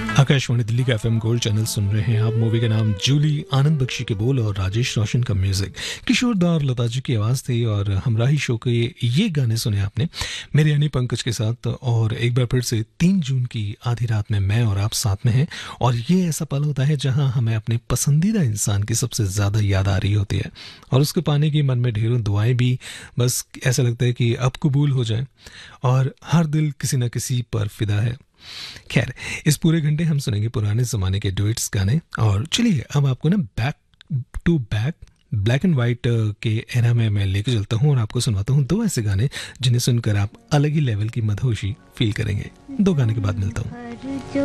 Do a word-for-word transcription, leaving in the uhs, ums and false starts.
आकाशवाणी दिल्ली का FM gold channel सुन रहे हैं आप। मूवी का नाम जूली, आनंद बख्शी के बोल और राजेश रोशन का म्यूजिक, किशोर दा और लता जी की आवाज़ थी। और हमराही शो के ये गाने सुने आपने मेरे यानी पंकज के साथ। और एक बार फिर से तीन जून की आधी रात में मैं और आप साथ में हैं। और ये ऐसा पल होता है जहां हमें अपने पसंदीदा इंसान की सबसे ज़्यादा याद आ रही होती है और उसको पाने की मन में ढेरों दुआएं भी। बस ऐसा लगता है कि अब कबूल हो जाए और हर दिल किसी न किसी पर फिदा है। खैर, इस पूरे घंटे हम सुनेंगे पुराने ज़माने के डुएट्स गाने। और चलिए अब आपको ना back to back black and white के एरा में मैं लेके चलता हूँ और आपको सुनवाता हूँ दो ऐसे गाने जिन्हें सुनकर आप अलग ही लेवल की मदहोशी फील करेंगे। दो गाने के बाद मिलता हूँ।